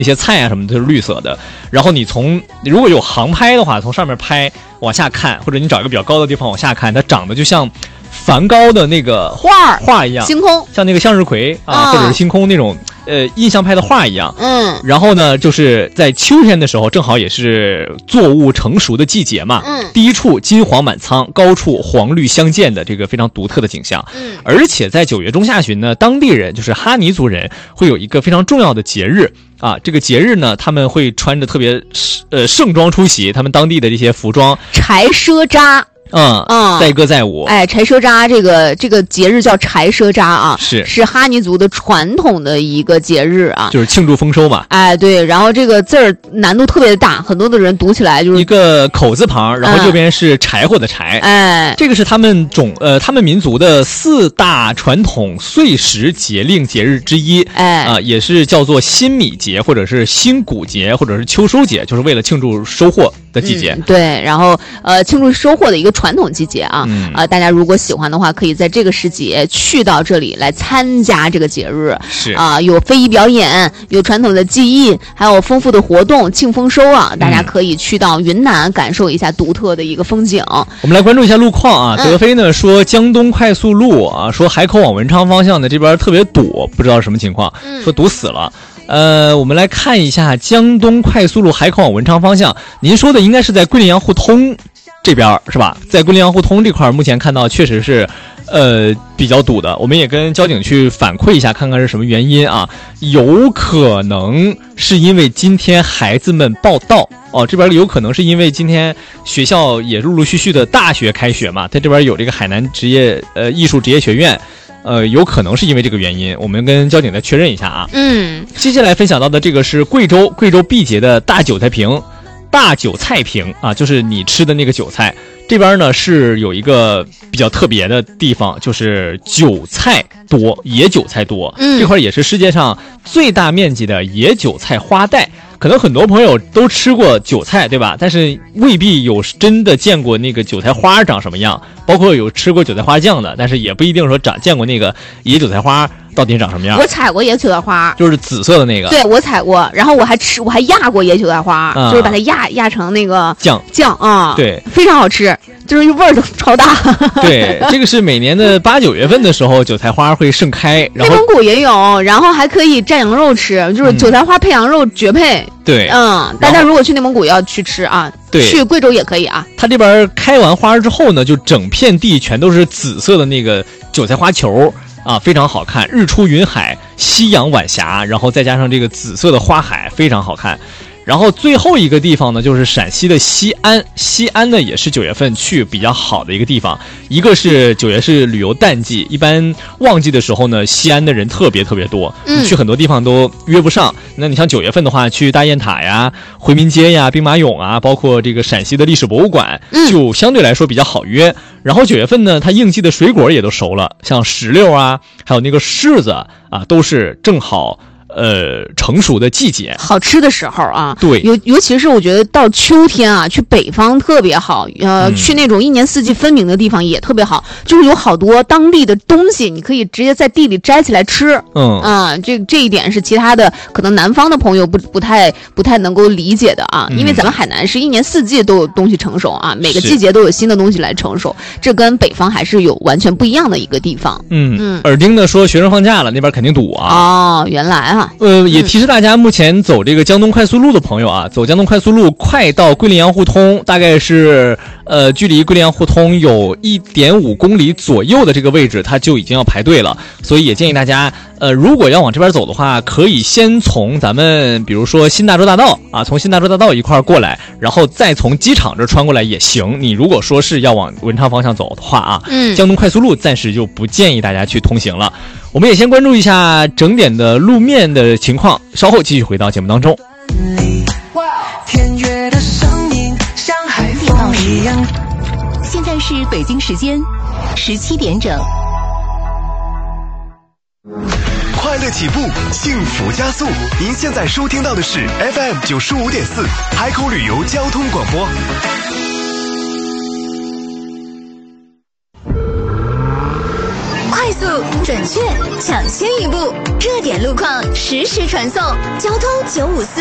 那些菜啊什么的都是绿色的。然后你如果有航拍的话，从上面拍往下看，或者你找一个比较高的地方往下看，它长得就像梵高的那个画一样， 星空， 像那个向日葵啊，或者是星空那种印象派的画一样。然后呢，就是在秋天的时候，正好也是作物成熟的季节嘛。低处金黄满仓，高处黄绿相间的这个非常独特的景象。而且在9月中下旬呢，当地人就是哈尼族人会有一个非常重要的节日啊。这个节日呢，他们会穿着特别盛装出席，他们当地的这些服装， 柴奢扎。 载歌载舞。 柴奢扎这个节日叫柴奢扎啊，是哈尼族的传统的一个节日啊， 就是庆祝丰收嘛。 对，然后这个字儿难度特别大，很多的人读起来就是一个口字旁，然后右边是柴火的柴。这个是他们民族的4大传统岁时节令节日之一。也是叫做新米节，或者是新谷节，或者是秋收节，就是为了庆祝收获的季节。 对，然后庆祝收获的一个传统季节啊。大家如果喜欢的话，可以在这个时节去到这里来参加这个节日。 是有非遗表演，有传统的技艺，还有丰富的活动，庆丰收啊！大家可以去到云南感受一下独特的一个风景。 我们来关注一下路况啊。德飞呢说江东快速路啊，说海口往文昌方向的这边特别堵，不知道什么情况，说堵死了。我们来看一下江东快速路海口往文昌方向，您说的应该是在桂林洋互通这边是吧？在桂林洋互通这块目前看到确实是比较堵的，我们也跟交警去反馈一下，看看是什么原因啊。有可能是因为今天孩子们报到这边有可能是因为今天学校也陆陆续续的大学开学嘛，在这边有这个海南艺术职业学院，有可能是因为这个原因，我们跟交警再确认一下啊。接下来分享到的这个是贵州毕节的大韭菜坪啊，就是你吃的那个韭菜。这边呢是有一个比较特别的地方，就是韭菜多，野韭菜多。这块也是世界上最大面积的野韭菜花带。可能很多朋友都吃过韭菜，对吧？但是未必有真的见过那个韭菜花长什么样，包括有吃过韭菜花酱的，但是也不一定说见过那个野韭菜花到底长什么样。 我采过野韭菜花， 就是紫色的那个。 对，我采过，然后我还压过野韭菜花，就是把它压成那个酱啊。 对， 非常好吃，就是味儿都超大。 对，这个是每年的8、9月份的时候，韭菜花会盛开。然后内蒙古也有，然后还可以蘸羊肉吃，就是韭菜花配羊肉绝配。 对， 大家如果去内蒙古要去吃啊， 对， 去贵州也可以啊。 它这边开完花之后呢，就整片地全都是紫色的那个韭菜花球啊，非常好看。日出云海，夕阳晚霞，然后再加上这个紫色的花海，非常好看。然后最后一个地方呢，就是陕西的西安。西安呢也是9月份去比较好的一个地方。一个是9月是旅游淡季，一般旺季的时候呢，西安的人特别多，你去很多地方都约不上。那你像9月份的话，去大雁塔呀、回民街呀、兵马俑啊，包括这个陕西的历史博物馆，就相对来说比较好约。然后9月份呢，它应季的水果也都熟了，像石榴啊，还有那个柿子啊，都是正好成熟的季节， 好吃的时候啊。 对， 尤其是我觉得到秋天啊，去北方特别好，去那种一年四季分明的地方也特别好，就是有好多当地的东西，你可以直接在地里摘起来吃。这一点是其他的可能南方的朋友不太能够理解的啊，因为咱们海南是一年四季都有东西成熟啊，每个季节都有新的东西来成熟，这跟北方还是有完全不一样的一个地方。 耳钉呢说学生放假了，那边肯定堵啊。 原来啊。 也提示大家，目前走这个江东快速路的朋友啊，走江东快速路快到桂林洋互通，大概是距离桂林洋互通有1.5公里左右的这个位置，它就已经要排队了。所以也建议大家，如果要往这边走的话，可以先从咱们比如说新大洲大道啊，从新大洲大道一块过来，然后再从机场这穿过来也行。你如果说是要往文昌方向走的话啊，江东快速路暂时就不建议大家去通行了。我们也先关注一下整点的路面的情况，稍后继续回到节目当中。 天乐的声音像海风一样。 现在是北京时间17点整。 快乐起步，幸福加速。您现在收听到的是 FM 95.4海口旅游交通广播。 快速准确，抢先一步，热点路况实时传送，交通954。